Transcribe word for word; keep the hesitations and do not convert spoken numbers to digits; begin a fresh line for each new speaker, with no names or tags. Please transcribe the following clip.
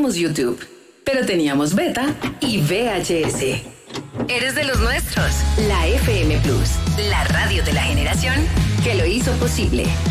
teníamos YouTube, pero teníamos beta y V H S. Eres de los nuestros. La F M Plus, la radio de la generación que lo hizo posible.